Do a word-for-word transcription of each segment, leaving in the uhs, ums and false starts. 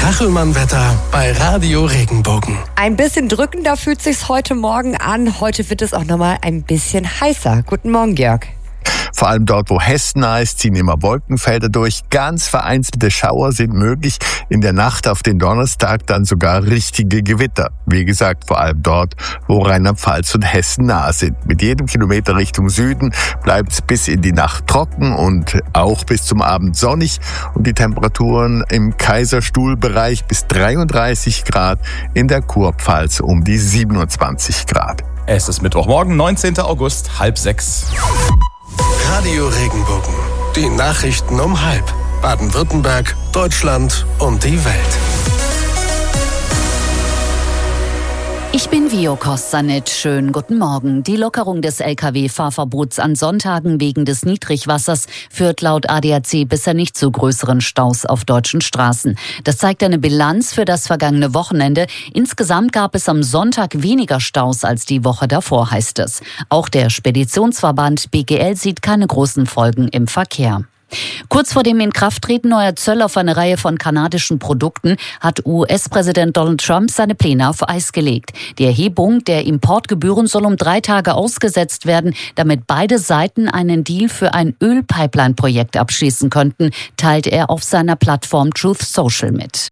Kachelmann-Wetter bei Radio Regenbogen. Ein bisschen drückender fühlt sich's heute Morgen an. Heute wird es auch nochmal ein bisschen heißer. Guten Morgen, Georg. Vor allem dort, wo Hessen nah ist, ziehen immer Wolkenfelder durch. Ganz vereinzelte Schauer sind möglich. In der Nacht auf den Donnerstag dann sogar richtige Gewitter. Wie gesagt, vor allem dort, wo Rheinland-Pfalz und Hessen nah sind. Mit jedem Kilometer Richtung Süden bleibt es bis in die Nacht trocken und auch bis zum Abend sonnig. Und die Temperaturen im Kaiserstuhlbereich bis dreiunddreißig Grad, in der Kurpfalz um die siebenundzwanzig Grad. Es ist Mittwochmorgen, neunzehnten August, halb sechs. Radio Regenbogen. Die Nachrichten um halb. Baden-Württemberg, Deutschland und die Welt. Ich bin Vio Kostanic. Schönen guten Morgen. Die Lockerung des L K W-Fahrverbots an Sonntagen wegen des Niedrigwassers führt laut A D A C bisher nicht zu größeren Staus auf deutschen Straßen. Das zeigt eine Bilanz für das vergangene Wochenende. Insgesamt gab es am Sonntag weniger Staus als die Woche davor, heißt es. Auch der Speditionsverband B G L sieht keine großen Folgen im Verkehr. Kurz vor dem Inkrafttreten neuer Zölle auf eine Reihe von kanadischen Produkten hat U S-Präsident Donald Trump seine Pläne auf Eis gelegt. Die Erhebung der Importgebühren soll um drei Tage ausgesetzt werden, damit beide Seiten einen Deal für ein Ölpipeline-Projekt abschließen könnten, teilt er auf seiner Plattform Truth Social mit.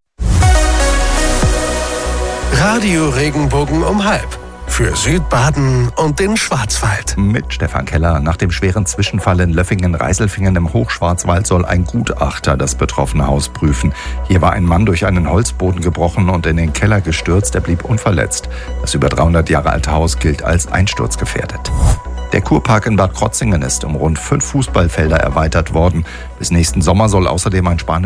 Radio Regenbogen um halb. Für Südbaden und den Schwarzwald. Mit Stefan Keller. Nach dem schweren Zwischenfall in Löffingen-Reiselfingen im Hochschwarzwald soll ein Gutachter das betroffene Haus prüfen. Hier war ein Mann durch einen Holzboden gebrochen und in den Keller gestürzt. Er blieb unverletzt. Das über dreihundert Jahre alte Haus gilt als einsturzgefährdet. Der Kurpark in Bad Krotzingen ist um rund fünf Fußballfelder erweitert worden. Bis nächsten Sommer soll außerdem ein spanischer